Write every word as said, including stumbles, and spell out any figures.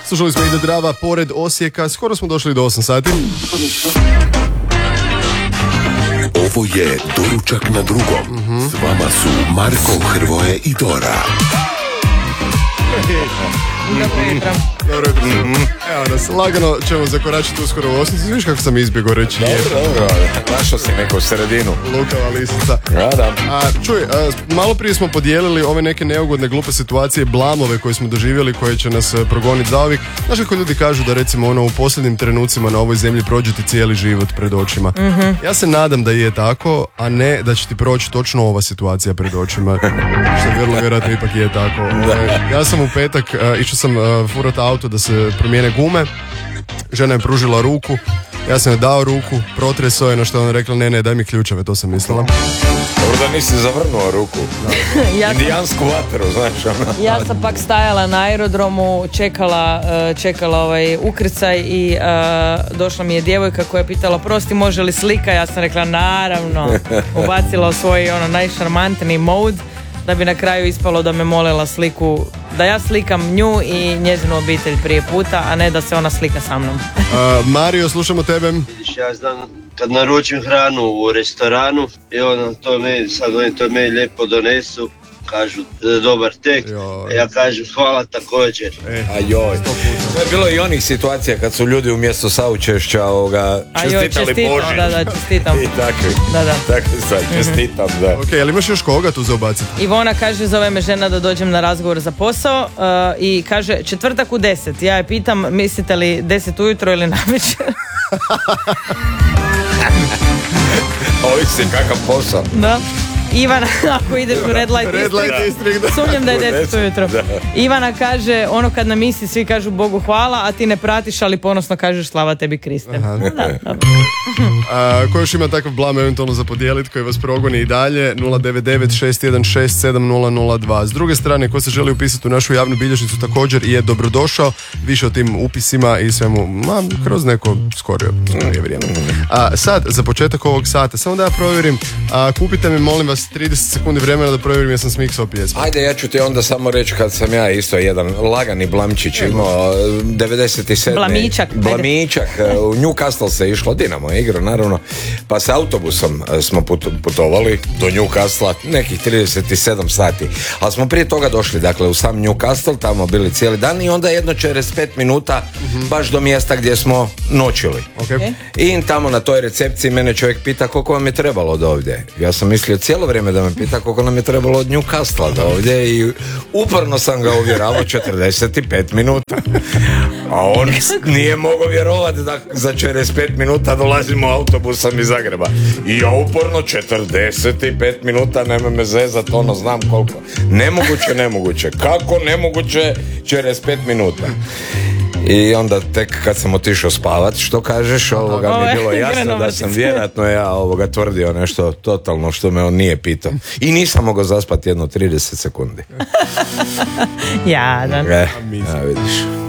Slušali smo Ide Drava pored Osijeka, skoro smo došli do osam sati. Ovo je Doručak na drugom. Mm-hmm. S vama su Marko, Hrvoje i Dora. Dobro jutro. Dobro jutro. Mm-hmm. Evo nas, lagano ćemo zakoračiti uskoro u osnicu. Viš kako sam izbjegao reći. Dobro, dobro. Našao si neku sredinu. Lukava lisica. Da, da. A, čuj, a, malo prije smo podijelili ove neke neugodne, glupe situacije, blamove koje smo doživjeli, koje će nas progoniti zauvijek. Znaš kako ljudi kažu da recimo ono u posljednjim trenucima na ovoj zemlji prođe ti cijeli život pred očima. Mm-hmm. Ja se nadam da je tako, a ne da će ti proći točno ova situacija pred očima. Što vrlo vjerojatno ipak je tako. Ove, ja sam u petak, uh, išao sam uh, furat auto da se promijene gume. Žena je pružila ruku, ja sam joj dao ruku, protresao je, na što je ona rekla ne, ne, daj mi ključeve, to sam mislila. Dobro da nisi zavrnuo ruku. ja sam, Indijansku vatru, znaš ono. ja sam pak stajala na aerodromu, čekala, čekala ovaj ukrcaj i uh, došla mi je djevojka koja je pitala prosti može li slika, ja sam rekla naravno, ubacila u svoj ono najšarmantniji mod, da bi na kraju ispalo da me molila sliku, da ja slikam nju i njezinu obitelj prije puta, a ne da se ona slika sa mnom. uh, Mario, slušamo tebe. Ja znam kad naručim hranu u restoranu i ono to me, sad oni to me lijepo donesu, kažu dobar tek, a ja kažem hvala također. E, a joj, to je bilo i onih situacija kad su ljudi umjesto saučešća ovoga čestitali Boži. Da, da, čestitam. I takvi, da, da. takvi sad, čestitam, da. Ok, ali imaš još koga tu za ubaciti? Ivona kaže, zove me žena da dođem na razgovor za posao uh, i kaže četvrtak u deset. Ja je pitam, mislite li deset ujutro ili navečer? Ovisi kakav posao. Da. Ivana, ako ideš u Red Light Red Light District, sumnjam da je deset ujutro. Ivana kaže, ono kad na misi svi kažu Bogu hvala, a ti ne pratiš, ali ponosno kažeš slava tebi Kriste. Da, a, ko još ima takav blam eventualno za podijeliti, koji vas progoni i dalje, nula devet devet šest jedan šest sedam nula nula dva. S druge strane, ko se želi upisati u našu javnu bilježnicu također je dobrodošao, više o tim upisima i svemu, ma, kroz neko skorije, skorije vrijeme. A sad, za početak ovog sata, samo da ja provjerim, a, kupite mi molim vas trideset sekundi vremena da provjerim ja sam smiksao pjesmu. Ajde, ja ću ti onda samo reći kad sam ja isto jedan lagani blamčić imao devedeset sedme Blamičak. Blamičak. U Newcastle se išlo, Dinamo igra naravno, pa sa autobusom smo putovali do Newcastle nekih trideset sedam sati, ali smo prije toga došli dakle u sam Newcastle, tamo bili cijeli dan i onda jedno čez pet minuta mm-hmm. baš do mjesta gdje smo noćili. Okay. I tamo na toj recepciji mene čovjek pita koliko vam je trebalo od ovdje. Ja sam mislio cijelo vrijeme da me pita koliko nam je trebalo od Newcastle do ovdje i uporno sam ga uvjeravao četrdeset pet minuta. A on nije mogao vjerovati da za četrdeset pet minuta dolazimo autobusom iz Zagreba. I ja uporno četrdeset pet minuta, nema me zezat, ono znam koliko. Nemoguće, nemoguće. Kako nemoguće četrdeset pet minuta? I onda tek kad sam otišao spavat, što kažeš, ovoga mi je bilo jasno da sam vjerojatno ja ovoga tvrdio nešto totalno što me on nije pitao. I nisam mogao zaspati jedno trideset sekundi. Jadan. E, ja, vidiš.